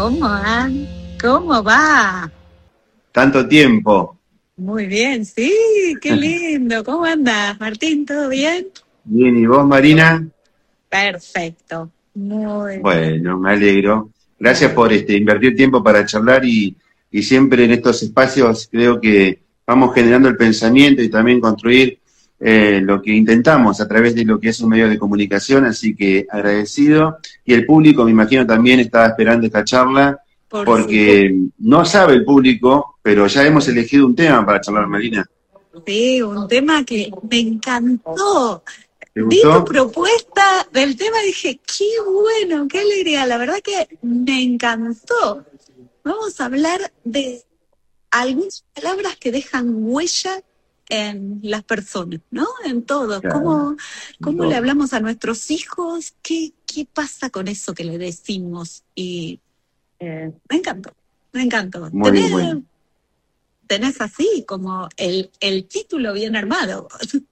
¿Cómo han? ¿Cómo va? Tanto tiempo. Muy bien, sí, qué lindo. ¿Cómo andas, Martín? ¿Todo bien? Bien, ¿y vos, Marina? Perfecto. Muy bien. Bueno, me alegro. Gracias Bueno, por invertir tiempo para charlar y siempre en estos espacios creo que vamos generando el pensamiento y también construir lo que intentamos a través de lo que es un medio de comunicación, así que agradecido. Y el público, me imagino, también estaba esperando esta charla por supuesto. porque no sabe el público, pero ya hemos elegido un tema para charlar, Marina. Sí, un tema que me encantó. ¿Te Vi tu gustó? propuesta del tema y dije, qué bueno, qué alegría. La verdad que me encantó. Vamos a hablar de algunas palabras que dejan huella en las personas, ¿no? En todos. Claro, ¿Cómo le todo. hablamos a nuestros hijos? ¿Qué pasa con eso que le decimos? Y me encantó, me encantó. Muy bueno. Tenés así como el título bien armado.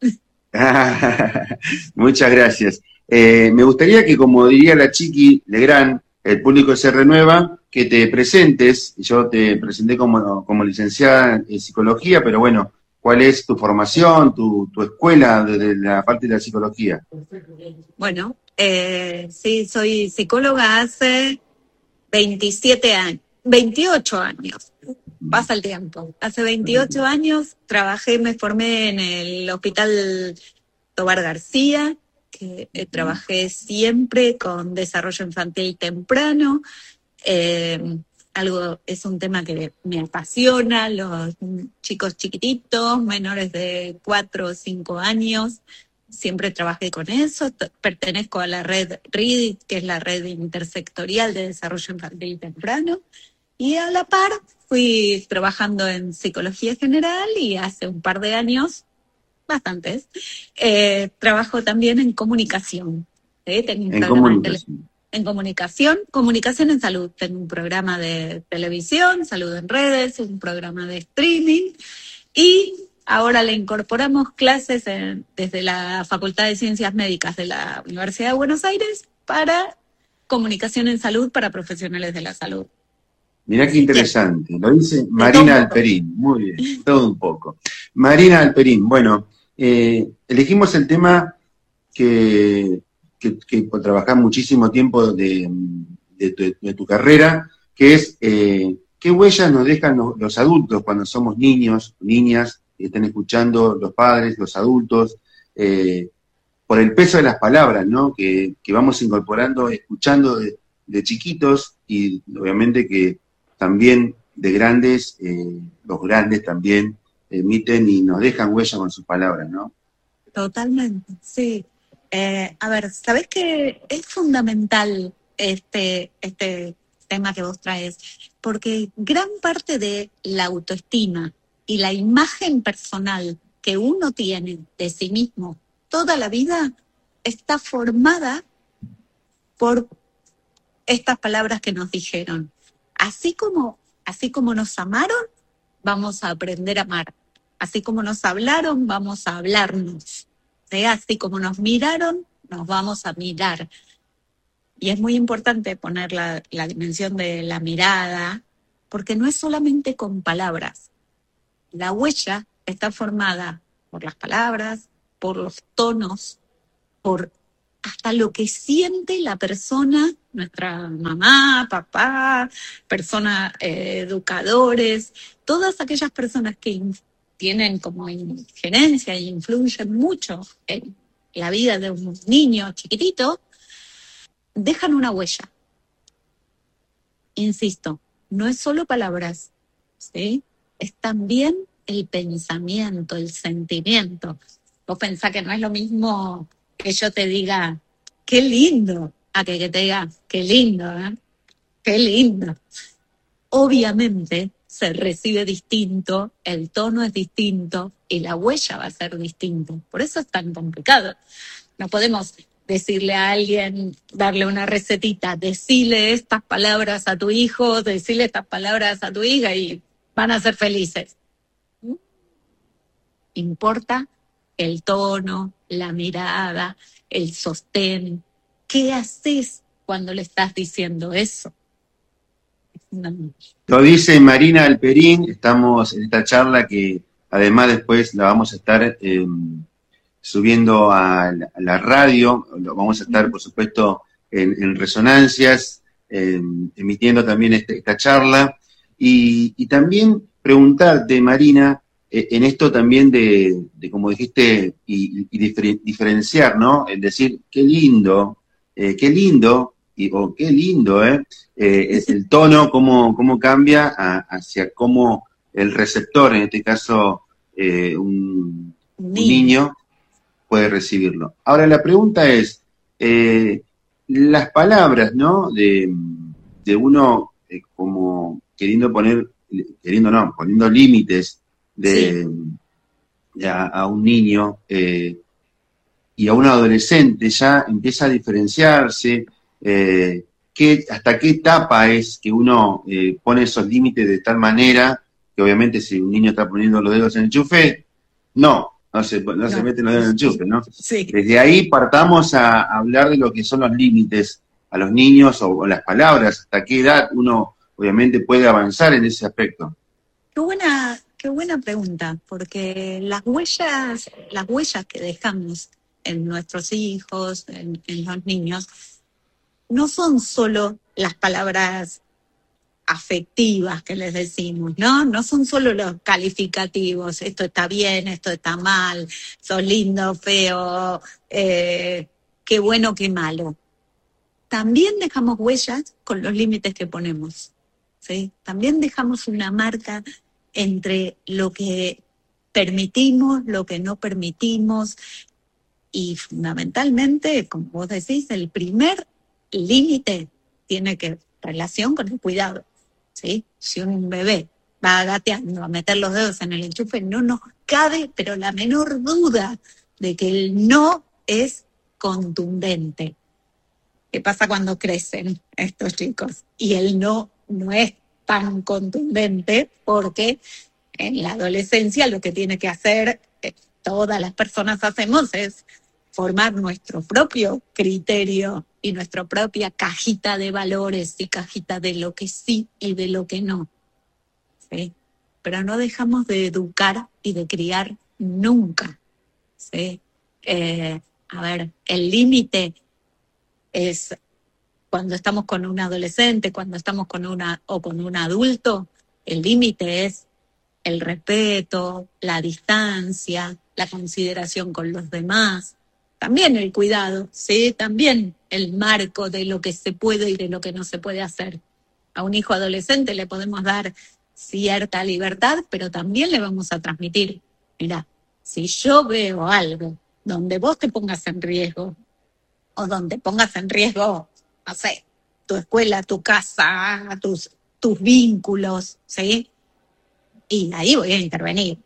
Muchas gracias. Me gustaría que, como diría la Chiqui Legrand, el público se renueva, que te presentes. Yo te presenté como licenciada en psicología, pero bueno, ¿cuál es tu formación, tu escuela de la parte de la psicología? Bueno, sí, soy psicóloga hace 27 años, 28 años. Pasa el tiempo. Hace 28 años trabajé, me formé en el Hospital Tobar García, que trabajé siempre con desarrollo infantil temprano. Eh, es un tema que me apasiona, los chicos chiquititos, menores de 4 o 5 años. Siempre trabajé con eso. Pertenezco a la red RIDIT, que es la red intersectorial de desarrollo infantil temprano. Y a la par fui trabajando en psicología general y hace un par de años, bastantes, trabajo también en comunicación. ¿Sí? Tengo un En programa comunicación. en comunicación en salud. Tengo un programa de televisión, salud en redes, un programa de streaming y ahora le incorporamos clases desde la Facultad de Ciencias Médicas de la Universidad de Buenos Aires para comunicación en salud para profesionales de la salud. Mirá qué Así que, interesante. Lo dice de todo un Marina poco. Alperín. Muy bien, todo un poco. Marina Alperín, bueno, elegimos el tema que trabajás muchísimo tiempo de tu carrera, que es qué huellas nos dejan los adultos cuando somos niños, niñas, que están escuchando los padres, los adultos, eh, por el peso de las palabras, ¿no? Que vamos incorporando, escuchando de chiquitos y obviamente que también de grandes, los grandes también emiten y nos dejan huella con sus palabras, ¿no? Totalmente, sí. A ver, ¿sabés qué es fundamental este tema que vos traes? Porque gran parte de la autoestima y la imagen personal que uno tiene de sí mismo toda la vida está formada por estas palabras que nos dijeron. Así como nos amaron, vamos a aprender a amar. Así como nos hablaron, vamos a hablarnos. ¿Sí? Así como nos miraron, nos vamos a mirar. Y es muy importante poner la dimensión de la mirada, porque no es solamente con palabras. La huella está formada por las palabras, por los tonos, por hasta lo que siente la persona, nuestra mamá, papá, personas, educadores, todas aquellas personas que tienen como injerencia e influyen mucho en la vida de un niño chiquitito, dejan una huella. Insisto, no es solo palabras, ¿sí? Es también el pensamiento, el sentimiento. Vos pensás que no es lo mismo que yo te diga, qué lindo, a que te diga, qué lindo, ¿eh? Qué lindo. Obviamente se recibe distinto, el tono es distinto y la huella va a ser distinta. Por eso es tan complicado. No podemos decirle a alguien, darle una recetita, decirle estas palabras a tu hijo, decirle estas palabras a tu hija y van a ser felices. Importa el tono, la mirada, el sostén. ¿Qué haces cuando le estás diciendo eso? No. Lo dice Marina Alperín, estamos en esta charla que además después la vamos a estar subiendo a la radio, lo vamos a estar por supuesto en Resonancias, emitiendo también esta charla, y también preguntarte, Marina, en esto también de como dijiste, y diferenciar, ¿no? El decir, qué lindo, o qué lindo, el tono, cómo cambia hacia cómo el receptor, en este caso un niño, puede recibirlo. Ahora la pregunta es, las palabras, ¿no? De uno como poniendo límites Sí, a un niño y a un adolescente, ya empieza a diferenciarse. ¿Hasta qué etapa es que uno pone esos límites de tal manera que obviamente si un niño está poniendo los dedos en el enchufe, no se no, meten los dedos en el enchufe, ¿no? sí. Desde ahí partamos a hablar de lo que son los límites a los niños o las palabras, hasta qué edad uno obviamente puede avanzar en ese aspecto. Qué buena pregunta, porque las huellas que dejamos en nuestros hijos, en los niños, no son solo las palabras afectivas que les decimos, ¿no? No son solo los calificativos, esto está bien, esto está mal, sos lindo, feo, qué bueno, qué malo. También dejamos huellas con los límites que ponemos, ¿sí? También dejamos una marca entre lo que permitimos, lo que no permitimos, y fundamentalmente, como vos decís, el primer límite tiene que relación con el cuidado, ¿sí? Si un bebé va gateando a meter los dedos en el enchufe, no nos cabe, pero la menor duda de que el no es contundente. ¿Qué pasa cuando crecen estos chicos? Y el no es tan contundente porque en la adolescencia lo que tiene que hacer, todas las personas hacemos, es formar nuestro propio criterio y nuestra propia cajita de valores y cajita de lo que sí y de lo que no, ¿sí? Pero no dejamos de educar y de criar nunca, ¿sí? A ver, el límite es cuando estamos con un adolescente, cuando estamos con un adulto, el límite es el respeto, la distancia, la consideración con los demás, también el cuidado, ¿sí? También el marco de lo que se puede y de lo que no se puede hacer. A un hijo adolescente le podemos dar cierta libertad, pero también le vamos a transmitir, mira, si yo veo algo donde vos te pongas en riesgo, o donde pongas en riesgo, no sé, tu escuela, tu casa, tus vínculos, ¿sí? Y ahí voy a intervenir.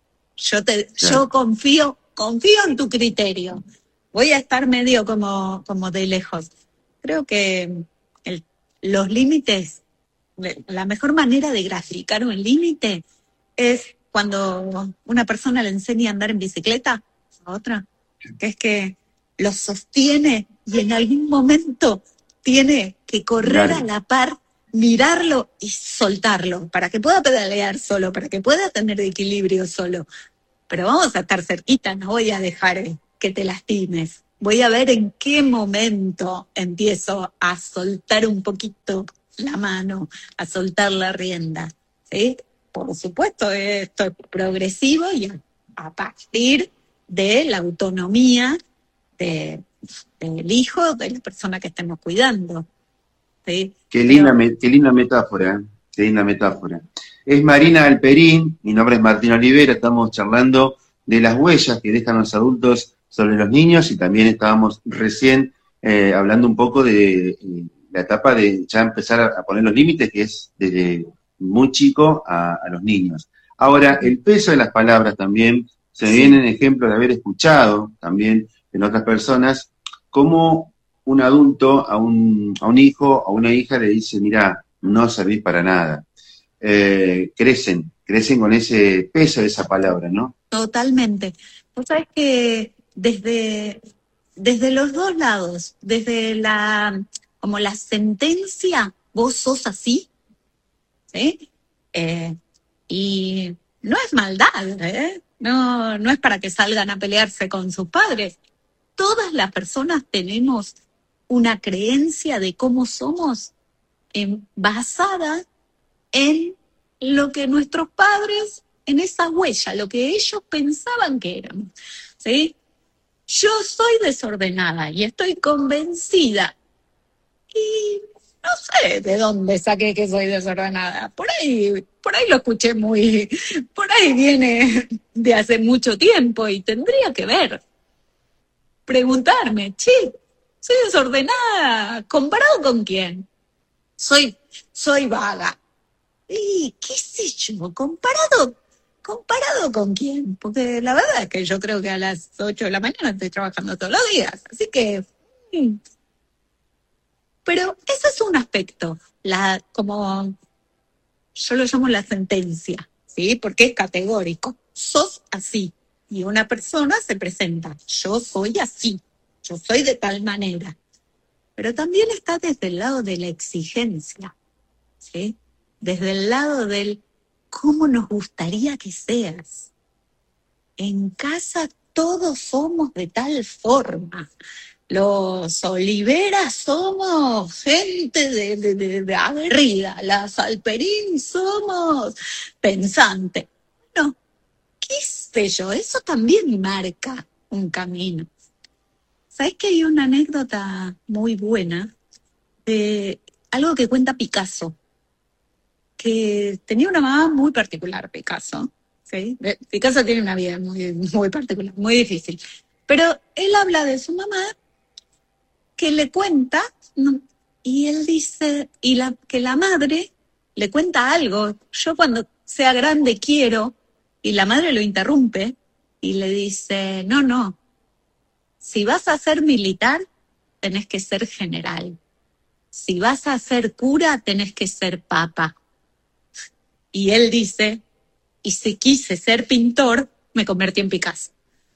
Yo confío en tu criterio. Voy a estar medio como de lejos. Creo que los límites, la mejor manera de graficar un límite es cuando una persona le enseña a andar en bicicleta a otra, que es que lo sostiene y en algún momento tiene que correr a la par, mirarlo y soltarlo, para que pueda pedalear solo, para que pueda tener equilibrio solo. Pero vamos a estar cerquita, no voy a dejar que te lastimes. Voy a ver en qué momento empiezo a soltar un poquito la mano, a soltar la rienda, ¿sí? Por supuesto, esto es progresivo y a partir de la autonomía del hijo, de la persona que estemos cuidando, ¿sí? Qué linda metáfora, qué linda metáfora. Es Marina Alperín, mi nombre es Martín Olivera, estamos charlando de las huellas que dejan los adultos sobre los niños y también estábamos recién hablando un poco de la etapa de ya empezar a poner los límites, que es desde muy chico a los niños. Ahora, el peso de las palabras también, se me viene en ejemplo de haber escuchado también en otras personas, cómo un adulto a un hijo, a una hija le dice, mira, no servís para nada. Crecen con ese peso de esa palabra, ¿no? Totalmente. Vos sabés que desde los dos lados, desde como la sentencia, vos sos así, ¿sí? Eh, y no es maldad, ¿eh? No, no es para que salgan a pelearse con sus padres. Todas las personas tenemos una creencia de cómo somos basada en lo que nuestros padres, en esa huella, lo que ellos pensaban que éramos, ¿sí? Yo soy desordenada y estoy convencida. Y no sé de dónde saqué que soy desordenada. Por ahí lo escuché por ahí viene de hace mucho tiempo y tendría que ver. Preguntarme, che, soy desordenada, ¿comparado con quién? Soy, soy vaga. Y qué sé yo, comparado con quién, porque la verdad es que yo creo que a las 8 de la mañana estoy trabajando todos los días, así que, pero ese es un aspecto, como yo lo llamo la sentencia, ¿sí? Porque es categórico, sos así, y una persona se presenta, yo soy así, yo soy de tal manera, pero también está desde el lado de la exigencia, ¿sí? Desde el lado del cómo nos gustaría que seas. En casa todos somos de tal forma. Los Oliveras somos gente de aguerrida. Las Alperín somos pensantes. No, qué sé yo, eso también marca un camino. ¿Sabes que hay una anécdota muy buena de algo que cuenta Picasso? Que tenía una mamá muy particular, Picasso. ¿Sí? Picasso tiene una vida muy particular, muy difícil. Pero él habla de su mamá que le cuenta, ¿no? Y él dice, que la madre le cuenta algo. Yo cuando sea grande quiero, y la madre lo interrumpe y le dice, no, no, si vas a ser militar, tenés que ser general. Si vas a ser cura, tenés que ser papa. Y él dice, y si quise ser pintor, me convertí en Picasso.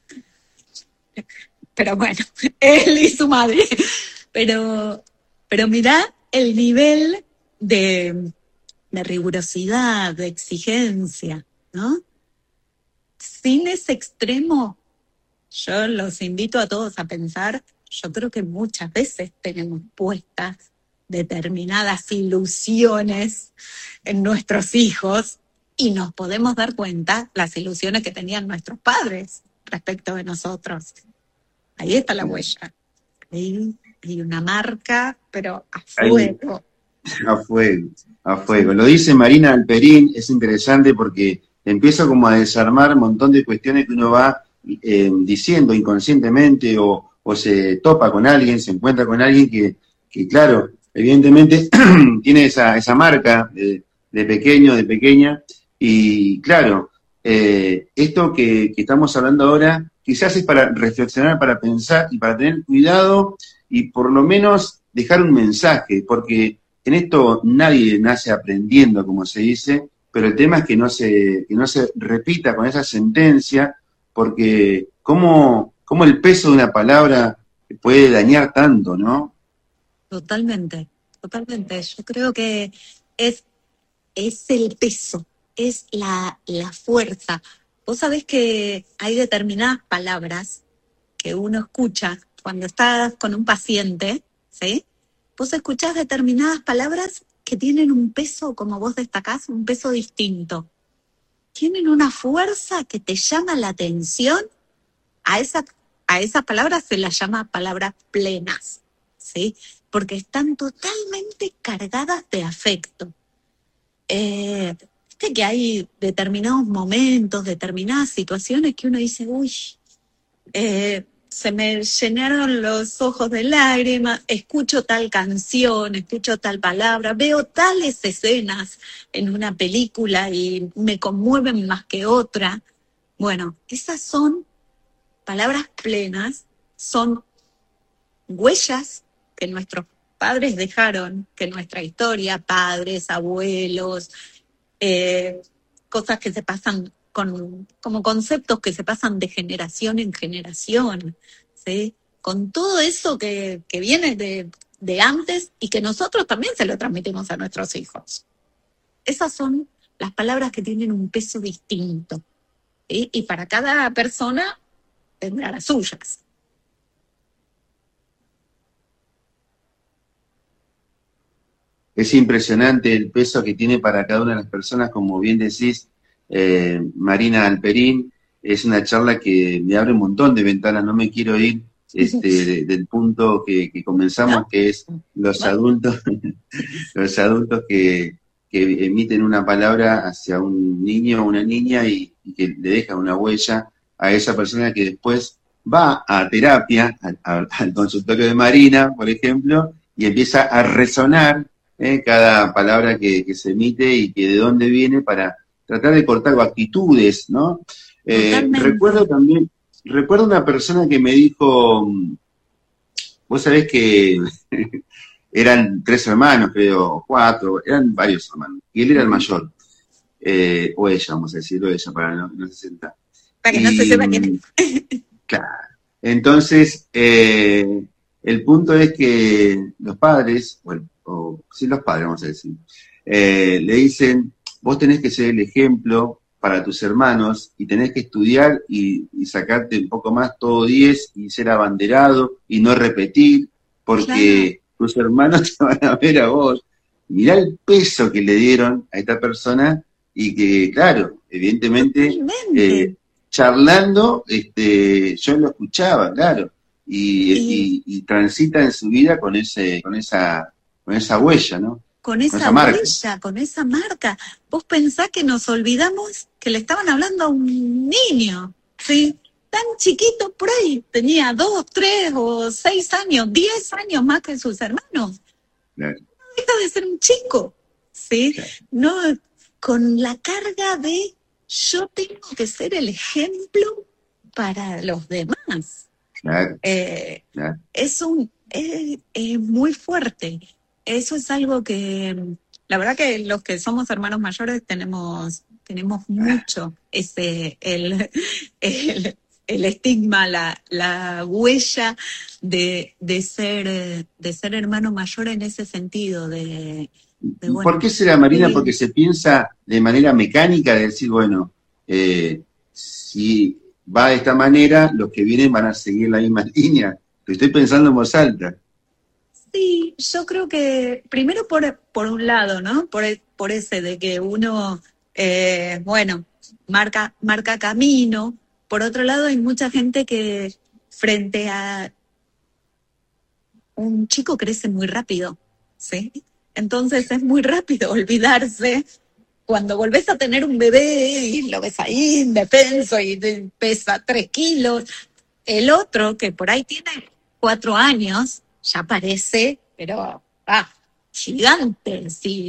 Pero bueno, él y su madre. Pero mirá el nivel de rigurosidad, de exigencia, ¿no? Sin ese extremo, yo los invito a todos a pensar, yo creo que muchas veces tenemos puestas determinadas ilusiones en nuestros hijos y nos podemos dar cuenta las ilusiones que tenían nuestros padres respecto de nosotros. Ahí está la huella. Ahí hay una marca, pero a fuego. A fuego, a fuego. Lo dice Marina Alperín, es interesante porque empieza como a desarmar un montón de cuestiones que uno va diciendo inconscientemente o se topa con alguien, se encuentra con alguien que claro, evidentemente tiene esa marca de pequeño, de pequeña, y claro, esto que estamos hablando ahora quizás es para reflexionar, para pensar y para tener cuidado y por lo menos dejar un mensaje, porque en esto nadie nace aprendiendo, como se dice, pero el tema es que no se repita con esa sentencia, porque cómo el peso de una palabra puede dañar tanto, ¿no? Totalmente, totalmente. Yo creo que es, es el peso, es la fuerza. Vos sabés que hay determinadas palabras que uno escucha cuando estás con un paciente, ¿sí? Vos escuchás determinadas palabras que tienen un peso, como vos destacás, un peso distinto. Tienen una fuerza que te llama la atención. A esas palabras se las llama palabras plenas, ¿sí? Porque están totalmente cargadas de afecto. Viste que hay determinados momentos, determinadas situaciones que uno dice, uy, se me llenaron los ojos de lágrimas, escucho tal canción, escucho tal palabra, veo tales escenas en una película y me conmueven más que otra. Bueno, esas son palabras plenas, son huellas que nuestros padres dejaron, que nuestra historia, padres, abuelos, cosas que se pasan como conceptos que se pasan de generación en generación, ¿sí? Con todo eso que viene de antes y que nosotros también se lo transmitimos a nuestros hijos. Esas son las palabras que tienen un peso distinto, ¿sí? Y para cada persona tendrá las suyas. Es impresionante el peso que tiene para cada una de las personas, como bien decís, Marina Alperín. Es una charla que me abre un montón de ventanas, no me quiero ir del punto que comenzamos, ¿No? que es los Bueno, adultos, los adultos que emiten una palabra hacia un niño o una niña y que le dejan una huella a esa persona que después va a terapia, al consultorio de Marina, por ejemplo, y empieza a resonar cada palabra que se emite y que de dónde viene para tratar de cortar actitudes, ¿no? totalmente. Recuerdo también, recuerdo una persona que me dijo, vos sabés que eran 3 hermanos, creo, 4, eran varios hermanos, y él era el Ujú. mayor, o ella, vamos a decirlo, ella, para no se sentar. Para que no se Y, sepa quién es. claro, entonces, el punto es que los padres, bueno, o sí los padres, vamos a decir, le dicen, vos tenés que ser el ejemplo para tus hermanos y tenés que estudiar y sacarte un poco más todo 10 y ser abanderado y no repetir, Claro, porque tus hermanos te van a ver a vos. Mirá el peso que le dieron a esta persona y que, claro, evidentemente, totalmente. charlando, yo lo escuchaba, claro, Y y transita en su vida con esa huella, ¿no? con Con esa esa marca. huella, con esa marca, vos pensás que nos olvidamos que le estaban hablando a un niño, ¿sí? Tan chiquito por ahí, tenía 2, 3 o 6 años, 10 años más que sus hermanos. Claro, Deja de ser un chico, ¿sí? claro, No, con la carga de yo tengo que ser el ejemplo para los demás. claro, Eh, claro. es muy fuerte. Eso es algo que, la verdad que los que somos hermanos mayores tenemos mucho el estigma, la huella de ser hermano mayor en ese sentido, ¿Por bueno, qué será, Marina? Porque sí, se piensa de manera mecánica de decir, bueno, si va de esta manera, los que vienen van a seguir la misma línea. Lo estoy pensando en voz alta. sí, yo creo que primero por un lado, ¿no? Por ese de que uno, bueno, marca camino. Por otro lado, hay mucha gente que frente a un chico crece muy rápido, ¿sí? Entonces es muy rápido olvidarse cuando volvés a tener un bebé y lo ves ahí indefenso y pesa 3 kilos. El otro, que por ahí tiene 4 años, ya parece, pero gigante.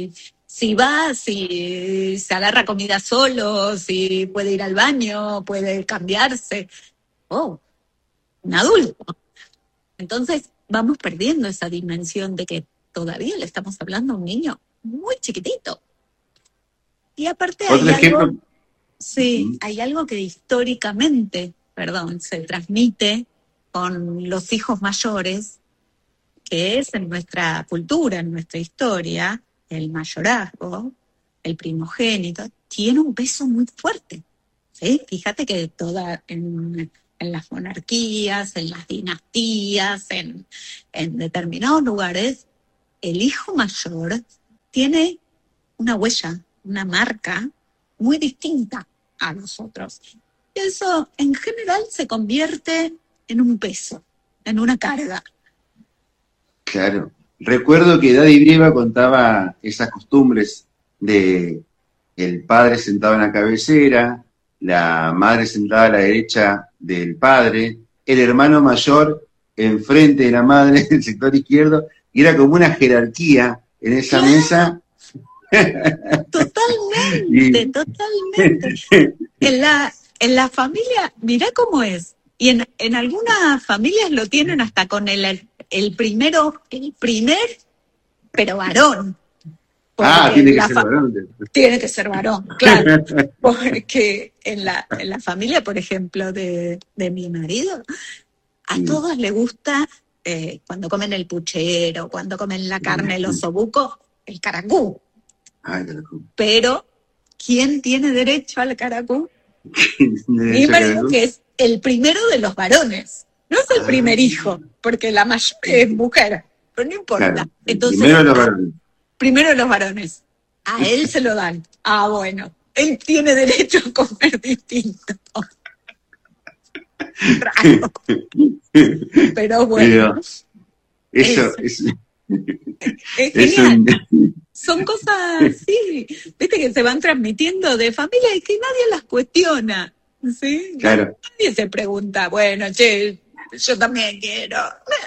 Si se agarra comida solo, si puede ir al baño, puede cambiarse. Oh, un adulto. Entonces vamos perdiendo esa dimensión de que todavía le estamos hablando a un niño muy chiquitito. Y aparte Otro hay ejemplo, algo, sí, ujú, hay algo que históricamente, perdón, se transmite con los hijos mayores, que es en nuestra cultura, en nuestra historia, el mayorazgo, el primogénito, tiene un peso muy fuerte. ¿Sí? Fíjate que en las monarquías, en las dinastías, en determinados lugares, el hijo mayor tiene una huella, una marca muy distinta a los otros. Y eso en general se convierte en un peso, en una carga. claro. Recuerdo que Daddy Brieva contaba esas costumbres de el padre sentado en la cabecera, la madre sentada a la derecha del padre, el hermano mayor enfrente de la madre en el sector izquierdo, y era como una jerarquía en esa Claro, mesa. totalmente, Y, totalmente. En la familia, mirá cómo es. Y en algunas familias lo tienen hasta con el primer, pero varón. Porque tiene que ser varón. tiene que ser varón, claro. Porque en la familia, por ejemplo, de mi marido, a todos les gusta, cuando comen el puchero, cuando comen la carne, el osobuco, el caracú. Ay, caracú. Pero, ¿quién tiene derecho al caracú? Mi Derecho a marido, caracú. que es el primero de los varones. No es el Ah, primer hijo, porque la mayor es mujer, pero no importa. claro, el Entonces, primero de los varones. primero de los varones. A él se lo dan. Ah, bueno. Él tiene derecho a comer distinto. Raro, pero bueno. Pero eso Es, es, es es genial. un... Son cosas, sí, viste, que se van transmitiendo de familia y que nadie las cuestiona, ¿sí? Claro. Nadie se pregunta, bueno, che, yo también quiero.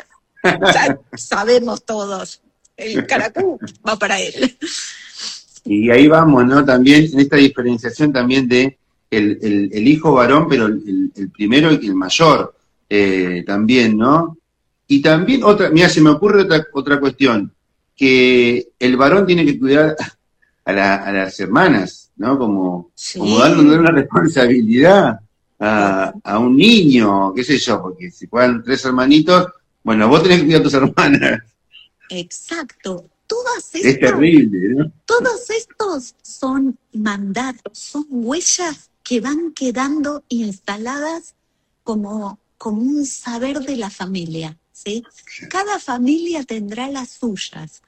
Ya sabemos todos, el caracú va para él. Y ahí vamos, ¿no? También en esta diferenciación también de el hijo varón, pero el primero y el mayor también, ¿no? Y también otra, mira, se me ocurre otra cuestión, que el varón tiene que cuidar a las hermanas, ¿no? Como darle Sí, una responsabilidad oh, a un niño, qué sé yo, porque si fueran 3 hermanitos, bueno, vos tenés que cuidar a tus hermanas. exacto. Es terrible, ¿no? Todos estos son mandatos, son huellas que van quedando instaladas como un saber de la familia, ¿sí? Cada familia tendrá las suyas.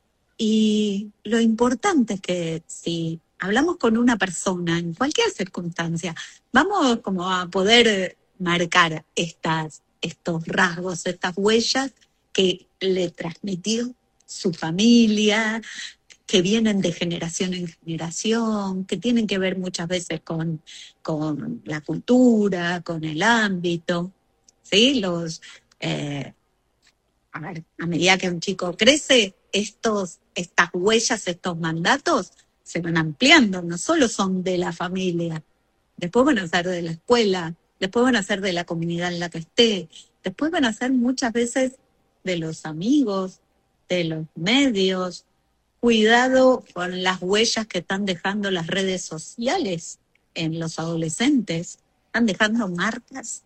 Y lo importante es que si hablamos con una persona en cualquier circunstancia, vamos como a poder marcar estos rasgos, estas huellas que le transmitió su familia, que vienen de generación en generación, que tienen que ver muchas veces con la cultura, con el ámbito, ¿sí? Eh, a ver, a medida que un chico crece, estas huellas, estos mandatos se van ampliando, no solo son de la familia, después van a ser de la escuela, después van a ser de la comunidad en la que esté, después van a ser muchas veces de los amigos, de los medios. Cuidado con las huellas que están dejando las redes sociales en los adolescentes, están dejando marcas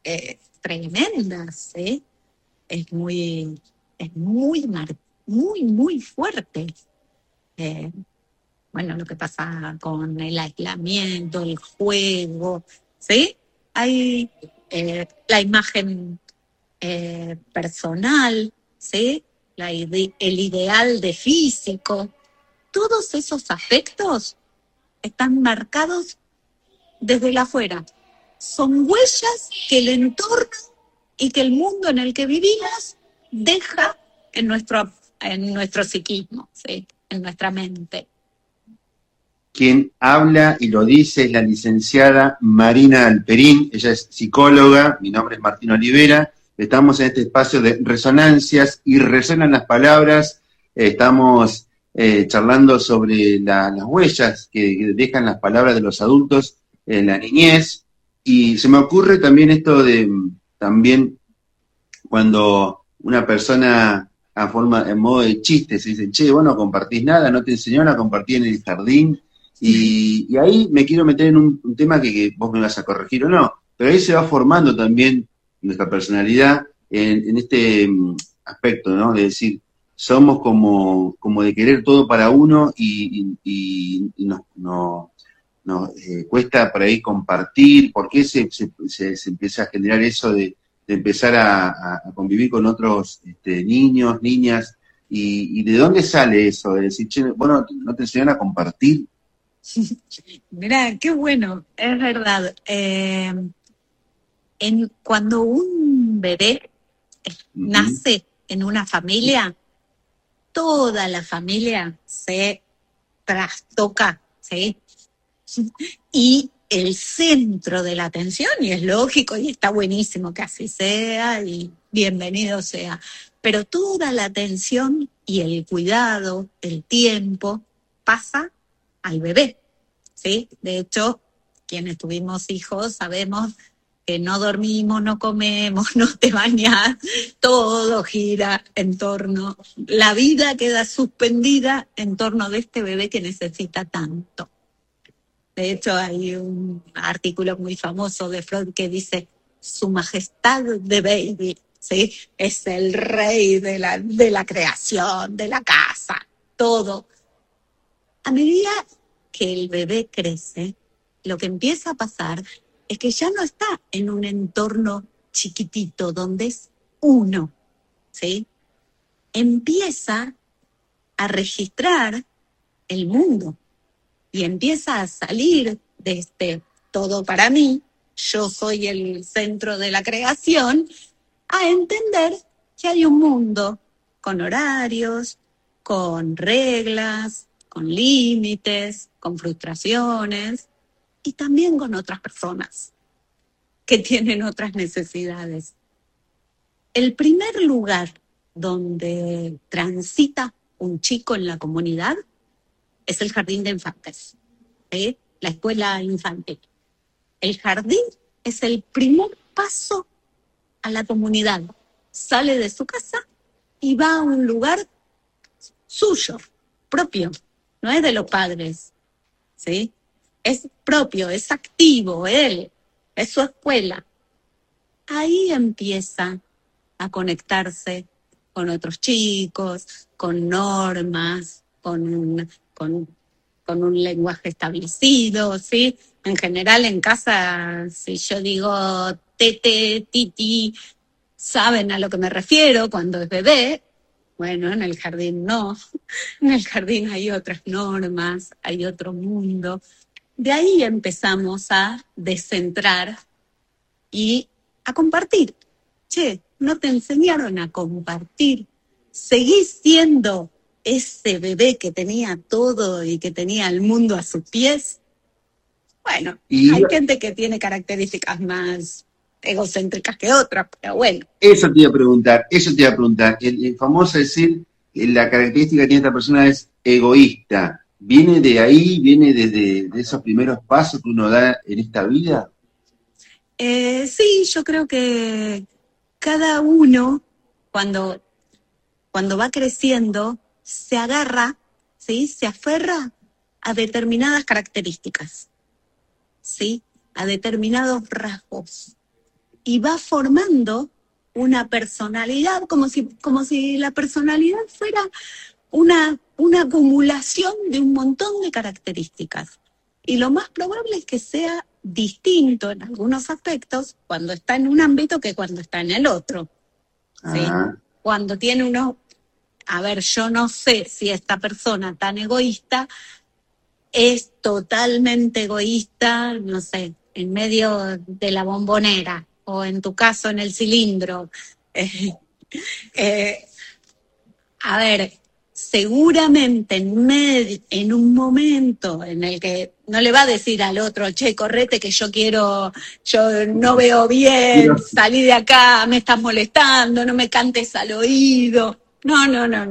tremendas, ¿eh? es muy, muy fuerte. Eh, bueno, lo que pasa con el aislamiento, el juego, ¿sí? Hay la imagen personal, ¿sí? El ideal de físico. Todos esos aspectos están marcados desde la afuera. Son huellas que el entorno y que el mundo en el que vivimos deja en nuestro psiquismo, ¿sí? En nuestra mente. Quien habla y lo dice es la licenciada Marina Alperín, ella es psicóloga, mi nombre es Martín Olivera, estamos en este espacio de resonancias y resuenan las palabras, estamos charlando sobre las huellas que dejan las palabras de los adultos en la niñez, y se me ocurre también esto de, también cuando una persona en modo de chiste se dice, che, vos no compartís nada, no te enseñaron a compartir en el jardín, y ahí me quiero meter en un tema que vos me vas a corregir o no, pero ahí se va formando también nuestra personalidad en este aspecto, ¿no? De decir, somos como de querer todo para uno y nos cuesta por ahí compartir. ¿Por qué se empieza a generar eso de empezar a convivir con otros niños, niñas? ¿Y de dónde sale eso? De decir, che, bueno, no te enseñan a compartir. Mirá, qué bueno, es verdad. Cuando un bebé Ujú. nace en una familia, toda la familia se trastoca, ¿sí? Y el centro de la atención, y es lógico y está buenísimo que así sea y bienvenido sea, pero toda la atención y el cuidado, el tiempo, pasa al bebé, ¿sí? De hecho, quienes tuvimos hijos sabemos que no dormimos, no comemos, no te bañas, todo gira en torno, la vida queda suspendida en torno de este bebé que necesita tanto. De hecho, hay un artículo muy famoso de Freud que dice, Su Majestad de Baby, ¿sí? Es el rey de la creación, de la casa, todo. A medida que el bebé crece, lo que empieza a pasar es que ya no está en un entorno chiquitito donde es uno, ¿sí? Empieza a registrar el mundo y empieza a salir de este todo para mí, yo soy el centro de la creación, a entender que hay un mundo con horarios, con reglas, con límites, con frustraciones y también con otras personas que tienen otras necesidades. El primer lugar donde transita un chico en la comunidad es el jardín de infantes, ¿sí? La escuela infantil. El jardín es el primer paso a la comunidad. Sale de su casa y va a un lugar suyo, propio, no es de los padres, ¿sí? Es propio, es activo, él, es su escuela. Ahí empieza a conectarse con otros chicos, con normas, con un lenguaje establecido, ¿sí? En general en casa, si yo digo tete, titi, saben a lo que me refiero cuando es bebé. Bueno, en el jardín no. En el jardín hay otras normas, hay otro mundo. De ahí empezamos a descentrar y a compartir. Che, ¿no te enseñaron a compartir? ¿Seguís siendo ese bebé que tenía todo y que tenía el mundo a sus pies? Bueno, hay gente que tiene características más egocéntricas que otras, pero bueno. Eso te iba a preguntar. El famoso decir, la característica que tiene esta persona es egoísta. ¿Viene de ahí, viene de esos primeros pasos que uno da en esta vida? Sí, yo creo que cada uno, cuando va creciendo, se agarra, ¿sí? Se aferra a determinadas características, ¿sí? A determinados rasgos. Y va formando una personalidad, como si la personalidad fuera una acumulación de un montón de características. Y lo más probable es que sea distinto en algunos aspectos cuando está en un ámbito que cuando está en el otro, ¿sí? Cuando tiene uno... A ver, yo no sé si esta persona tan egoísta es totalmente egoísta, no sé, en medio de la bombonera o en tu caso en el cilindro. A ver, seguramente en un momento en el que no le va a decir al otro, che, correte que yo no veo bien, salí de acá, me estás molestando, no me cantes al oído. No.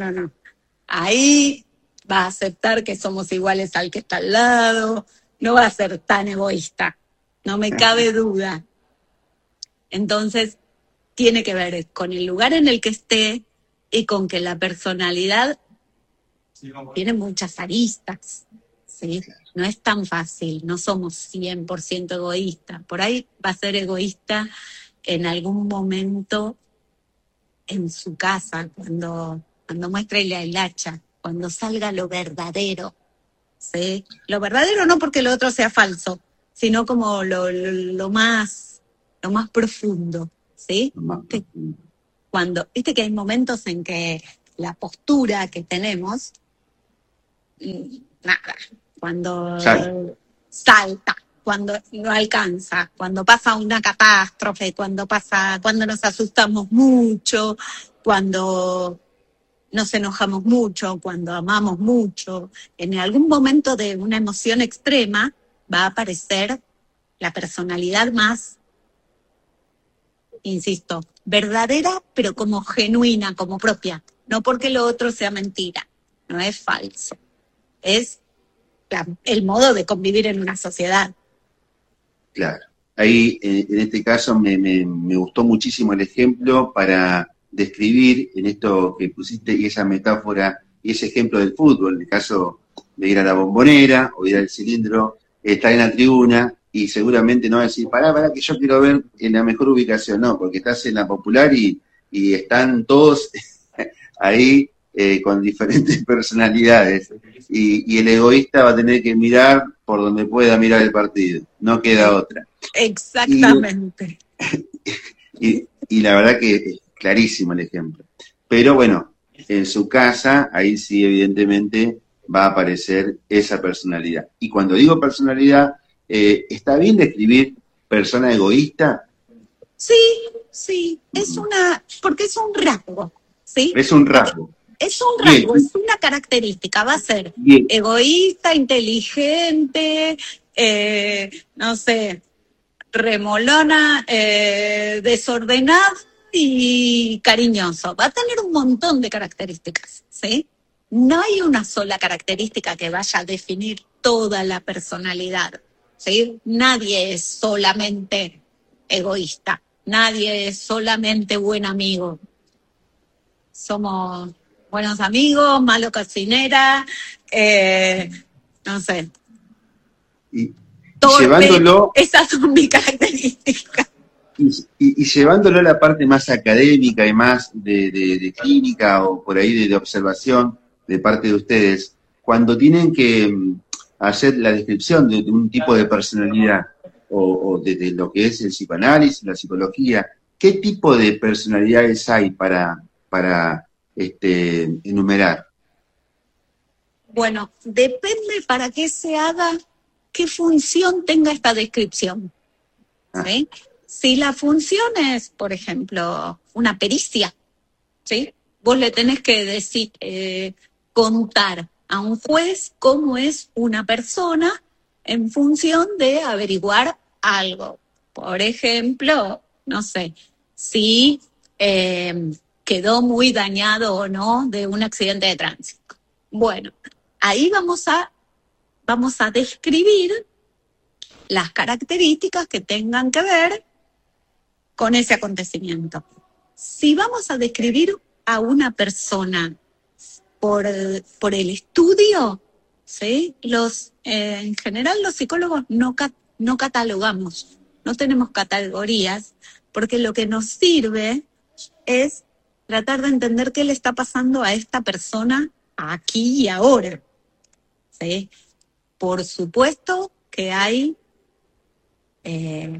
Ahí va a aceptar que somos iguales al que está al lado, no va a ser tan egoísta, no me cabe duda. Entonces, tiene que ver con el lugar en el que esté y con que la personalidad tiene muchas aristas, ¿sí? No es tan fácil, no somos 100% egoístas. Por ahí va a ser egoísta en algún momento en su casa, cuando muestre la hilacha, cuando salga lo verdadero, ¿sí? Lo verdadero no porque lo otro sea falso, sino como lo más profundo, ¿sí? Cuando, viste que hay momentos en que la postura que tenemos, nada, cuando salta, cuando no alcanza, cuando pasa una catástrofe, cuando nos asustamos mucho, cuando nos enojamos mucho, cuando amamos mucho, en algún momento de una emoción extrema va a aparecer la personalidad más, insisto, verdadera, pero como genuina, como propia. No porque lo otro sea mentira, no es falso. Es el modo de convivir en una sociedad. Claro. Ahí, en este caso, me gustó muchísimo el ejemplo para describir en esto que pusiste y esa metáfora y ese ejemplo del fútbol, en el caso de ir a la bombonera o ir al cilindro, estar en la tribuna y seguramente no va a decir, pará, que yo quiero ver en la mejor ubicación, no, porque estás en la popular y están todos ahí con diferentes personalidades. Y el egoísta va a tener que mirar por donde pueda mirar el partido, no queda otra. Exactamente. Y la verdad que es clarísimo el ejemplo. Pero bueno, en su casa, ahí sí evidentemente va a aparecer esa personalidad. Y cuando digo personalidad, ¿está bien describir persona egoísta? Sí, sí, porque es un rasgo, ¿sí? Es un rasgo. Es un Bien, rasgo, es una característica, va a ser bien. egoísta, inteligente, no sé, remolona, desordenado y cariñoso. Va a tener un montón de características, ¿sí? No hay una sola característica que vaya a definir toda la personalidad, ¿sí? Nadie es solamente egoísta, nadie es solamente buen amigo. Somos buenos amigos, malo cocinera, no sé, Y torpe, llevándolo, esas son mis características. y llevándolo a la parte más académica y más de clínica o por ahí de observación de parte de ustedes, cuando tienen que hacer la descripción de un tipo de personalidad o de lo que es el psicoanálisis, la psicología, ¿qué tipo de personalidades hay para enumerar? Bueno, depende para qué se haga, qué función tenga esta descripción, Ah, ¿sí? Si la función es, por ejemplo, una pericia, ¿sí? Vos le tenés que decir, contar a un juez cómo es una persona en función de averiguar algo. Por ejemplo, no sé, si quedó muy dañado o no de un accidente de tránsito. Bueno, ahí vamos a describir las características que tengan que ver con ese acontecimiento. Si vamos a describir a una persona por el estudio, ¿sí? En general los psicólogos no catalogamos, no tenemos categorías, porque lo que nos sirve es tratar de entender qué le está pasando a esta persona aquí y ahora, ¿sí? Por supuesto que hay eh,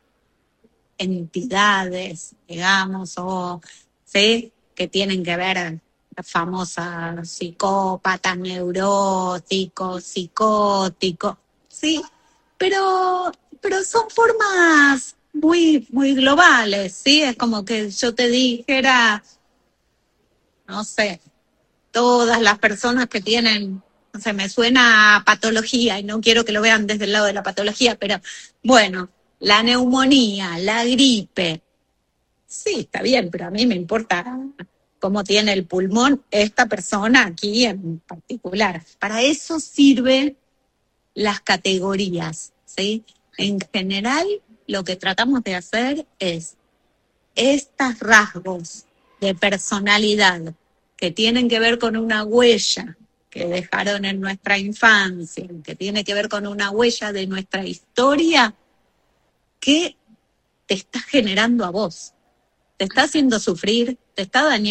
entidades, digamos, o ¿sí? Que tienen que ver la famosa psicópata, neurótico, psicótico, sí, pero son formas muy globales, sí, es como que yo te dijera, no sé, todas las personas que tienen, no sé, me suena a patología y no quiero que lo vean desde el lado de la patología, pero bueno, la neumonía, la gripe, sí, está bien, pero a mí me importa cómo tiene el pulmón esta persona aquí en particular. Para eso sirven las categorías, ¿sí? En general, lo que tratamos de hacer es estos rasgos de personalidad que tienen que ver con una huella que dejaron en nuestra infancia, que tiene que ver con una huella de nuestra historia, que te está generando a vos. Te está haciendo sufrir, te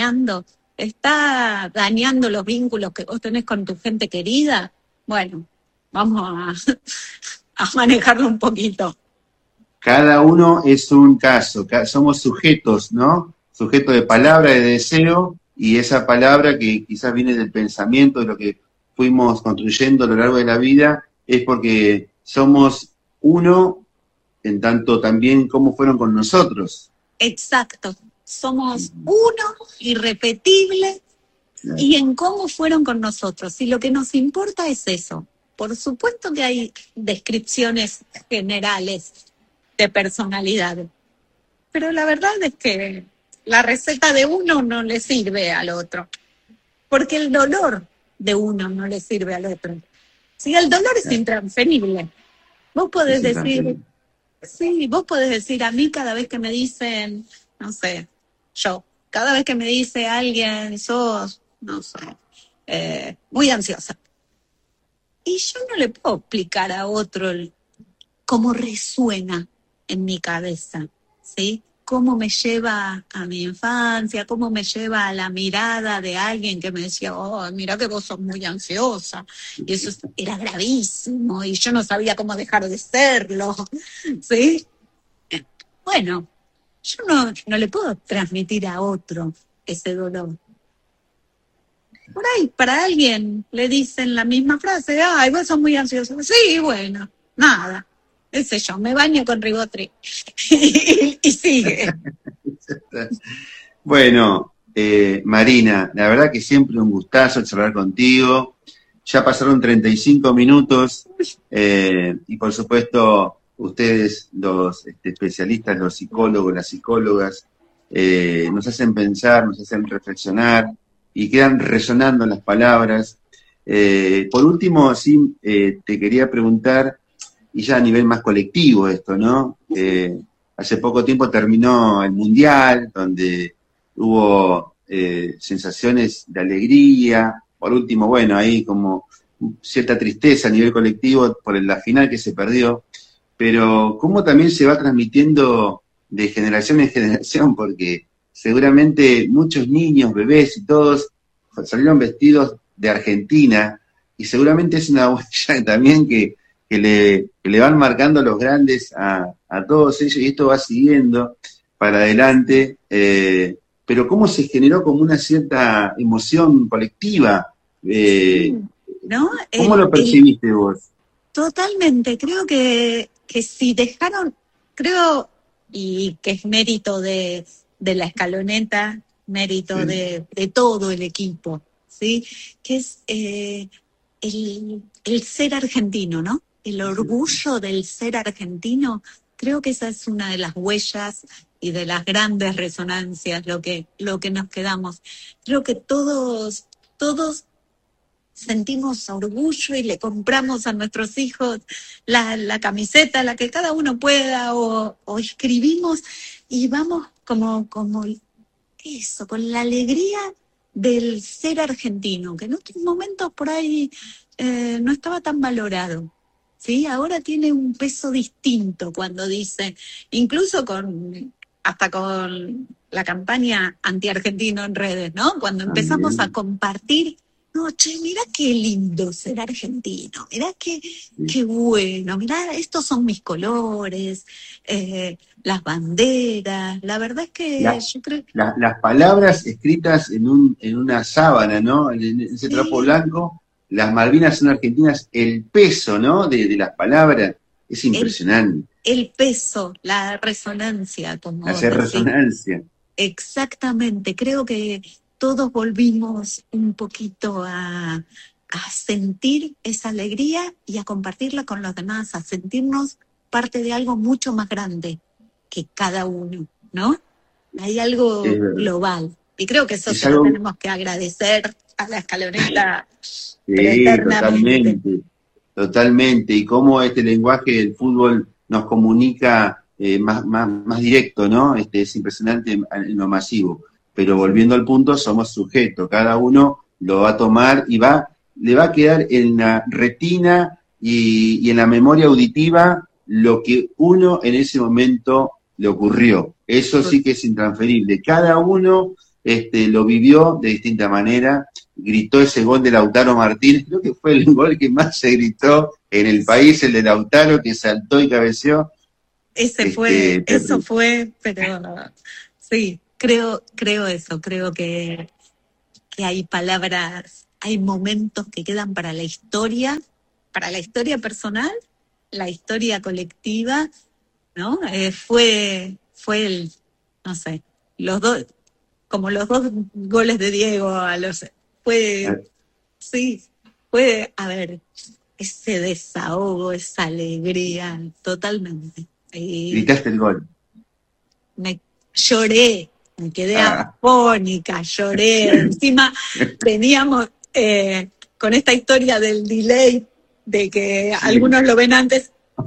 está dañando los vínculos que vos tenés con tu gente querida. Bueno, vamos a manejarlo un poquito. cada uno es un caso, somos sujetos, ¿no? Sujeto de palabra, de deseo, y esa palabra que quizás viene del pensamiento, de lo que fuimos construyendo a lo largo de la vida, es porque somos uno, en tanto también como fueron con nosotros. Exacto. Somos uno, irrepetible, y en cómo fueron con nosotros. Y lo que nos importa es eso. Por supuesto que hay descripciones generales de personalidad, pero la verdad es que la receta de uno no le sirve al otro, porque el dolor de uno no le sirve al otro. Si el dolor es intransferible, vos podés Es decir, intransferible. sí, vos podés decir a mí cada vez que me dicen, no sé, cada vez que me dice alguien, sos, no sé, muy ansiosa. Y yo no le puedo explicar a otro cómo resuena en mi cabeza, ¿sí? cómo me lleva a mi infancia, cómo me lleva a la mirada de alguien que me decía, oh, mira que vos sos muy ansiosa. Y eso era gravísimo y yo no sabía cómo dejar de serlo, ¿sí? Bueno, yo no le puedo transmitir a otro ese dolor. Por ahí, para alguien le dicen la misma frase, ay, vos sos muy ansioso. Sí, bueno, nada, qué sé yo, me baño con Rivotril. y sigue. Bueno, Marina, la verdad que siempre un gustazo charlar contigo. Ya pasaron 35 minutos y por supuesto ustedes, los especialistas, los psicólogos, las psicólogas, nos hacen pensar, nos hacen reflexionar y quedan resonando las palabras. Por último, sí, te quería preguntar, y ya a nivel más colectivo esto, ¿no? Hace poco tiempo terminó el Mundial, donde hubo sensaciones de alegría. Por último, bueno, ahí como cierta tristeza a nivel colectivo por la final que se perdió. Pero cómo también se va transmitiendo de generación en generación, porque seguramente muchos niños, bebés y todos salieron vestidos de Argentina, y seguramente es una huella también que le van marcando los grandes a todos ellos, y esto va siguiendo para adelante, pero cómo se generó como una cierta emoción colectiva, ¿no? ¿Cómo lo percibiste vos? Totalmente, creo que si dejaron, creo, y que es mérito de la escaloneta, mérito Sí. de todo el equipo, ¿sí? Que es el ser argentino, ¿no? El orgullo del ser argentino, creo que esa es una de las huellas y de las grandes resonancias, lo que nos quedamos. Creo que todos sentimos orgullo y le compramos a nuestros hijos la camiseta, la que cada uno pueda, o escribimos y vamos como eso, con la alegría del ser argentino, que en otros momentos por ahí no estaba tan valorado. ¿Sí? Ahora tiene un peso distinto cuando dicen, incluso hasta con la campaña anti-argentino en redes, ¿no? Cuando empezamos a compartir, no, che, mirá qué lindo ser argentino, mirá qué bueno, mirá, estos son mis colores, las banderas, la verdad es que yo creo... Las palabras escritas en una sábana, ¿no? En ese trapo blanco, las Malvinas son argentinas, el peso, ¿no? De las palabras es impresionante. El peso, la resonancia, como hacer resonancia. Exactamente, creo que todos volvimos un poquito a sentir esa alegría y a compartirla con los demás, a sentirnos parte de algo mucho más grande que cada uno, ¿no? Hay algo global. Y creo que eso se lo tenemos que agradecer a la escaloneta. Sí, totalmente. Y cómo este lenguaje del fútbol nos comunica más directo, ¿no? Es impresionante en lo masivo. Pero volviendo al punto, somos sujetos. Cada uno lo va a tomar y le va a quedar en la retina y en la memoria auditiva lo que uno en ese momento le ocurrió. Eso sí que es intransferible. Cada uno lo vivió de distinta manera. Gritó ese gol de Lautaro Martínez, creo que fue el gol que más se gritó en el país, el de Lautaro, que saltó y cabeceó. Eso fue, pero sí, creo eso, creo que hay palabras, hay momentos que quedan para la historia personal, la historia colectiva, ¿no? Fue no sé, los dos goles de Diego a ver, ese desahogo, esa alegría, totalmente. Gritaste el gol. Lloré, me quedé afónica, lloré. Encima veníamos con esta historia del delay, de que algunos lo ven antes.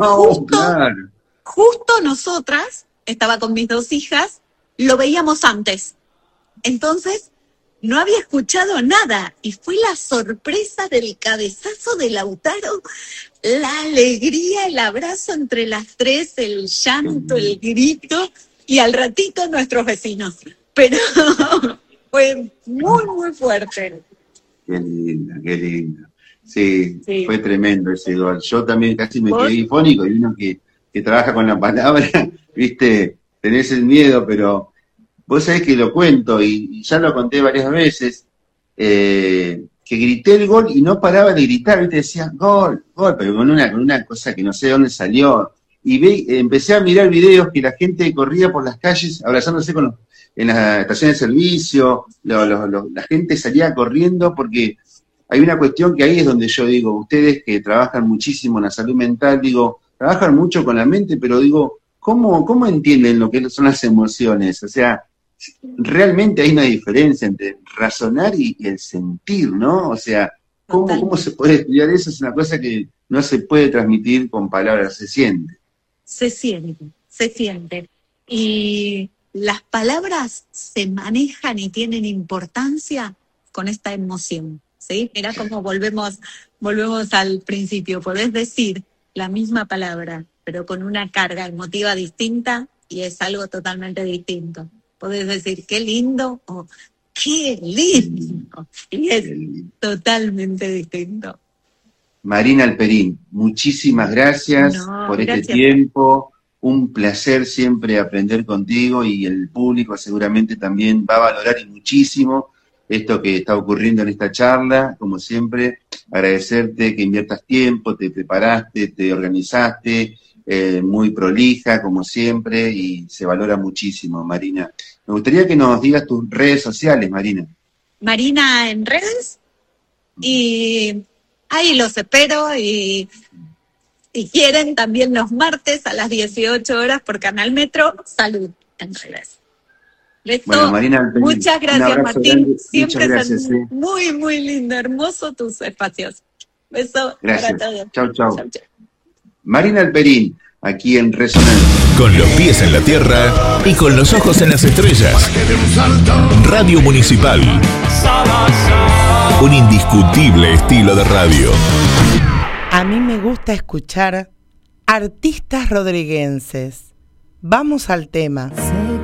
Justo nosotras, estaba con mis dos hijas, lo veíamos antes. Entonces, no había escuchado nada y fue la sorpresa del cabezazo de Lautaro, la alegría, el abrazo entre las tres, el llanto, el grito, y al ratito nuestros vecinos. Pero fue muy, muy fuerte. Qué lindo, qué lindo. Sí, Sí. fue tremendo ese gol. Yo también casi me ¿Vos? quedé difónico, y uno que trabaja con la palabra, viste, tenés el miedo, pero vos sabés que lo cuento, y ya lo conté varias veces, que grité el gol y no paraba de gritar, viste, decía gol, gol, pero con una cosa que no sé de dónde salió. Y empecé a mirar videos que la gente corría por las calles abrazándose en las estaciones de servicio, la gente salía corriendo porque hay una cuestión que ahí es donde yo digo, ustedes que trabajan muchísimo en la salud mental, digo, trabajan mucho con la mente, pero digo, ¿cómo entienden lo que son las emociones? O sea, realmente hay una diferencia entre razonar y el sentir, ¿no? O sea, ¿cómo se puede estudiar eso? Es una cosa que no se puede transmitir con palabras, se siente. Se siente, se siente. Y las palabras se manejan y tienen importancia con esta emoción, ¿sí? Mirá cómo volvemos al principio. Podés decir la misma palabra, pero con una carga emotiva distinta y es algo totalmente distinto. Podés decir qué lindo o qué lindo y es totalmente distinto. Marina Alperín, muchísimas gracias por este tiempo. Un placer siempre aprender contigo, y el público seguramente también va a valorar y muchísimo esto que está ocurriendo en esta charla. Como siempre, agradecerte que inviertas tiempo, te preparaste, te organizaste, muy prolija como siempre, y se valora muchísimo, Marina. Me gustaría que nos digas tus redes sociales, Marina. Marina en redes, y ahí los espero, y quieren también los martes a las 18 horas por Canal Metro, Salud en redes. Beso. Bueno, Marina, muchas gracias, Martín. Grande. Siempre gracias, son muy, muy lindo, hermoso tus espacios. Beso gracias. Para todos. Chau, chau. Marina Alperín, aquí en Resonancia. Con los pies en la tierra y con los ojos en las estrellas. Radio Municipal. Un indiscutible estilo de radio. A mí me gusta escuchar artistas rodriguenses. Vamos al tema.